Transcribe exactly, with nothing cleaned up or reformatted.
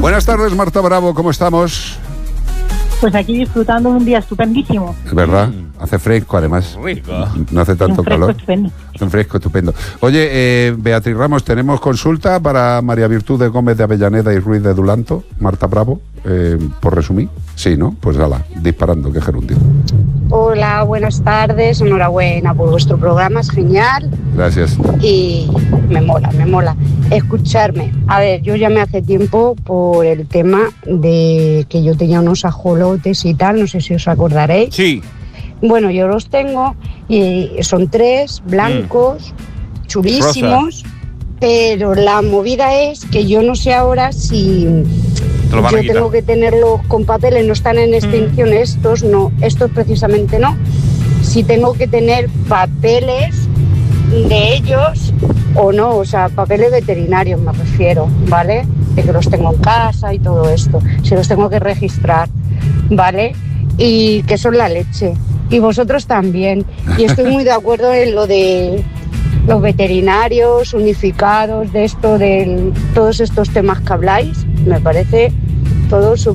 Buenas tardes, Marta Bravo, ¿cómo estamos? Pues aquí disfrutando de un día estupendísimo. Es verdad, hace fresco además. Rico. No hace tanto Un fresco calor. estupendo. Un fresco estupendo. Oye, eh, Beatriz Ramos, tenemos consulta para María Virtud de Gómez de Avellaneda y Ruiz de Dulanto. Marta Bravo, eh, por resumir. Sí, ¿no? Pues ala, disparando, qué gerundio. Hola, buenas tardes, enhorabuena por vuestro programa, es genial. Gracias. Y me mola, me mola. Escucharme, a ver, yo llamé hace tiempo por el tema de que yo tenía unos ajolotes y tal, no sé si os acordaréis. Sí. Bueno, yo los tengo y son tres, blancos, mm. chulísimos, Rosa. Pero la movida es que yo no sé ahora si yo tengo que tenerlos con papeles, no están en extinción mm. estos, no, estos precisamente no. Si tengo que tener papeles de ellos o no, o sea, papeles veterinarios me refiero, ¿vale? De que los tengo en casa y todo esto, si los tengo que registrar, ¿vale? Y que son la leche. Y vosotros también. Y estoy muy de acuerdo en lo de los veterinarios unificados, de esto, de todos estos temas que habláis. Me parece todo súper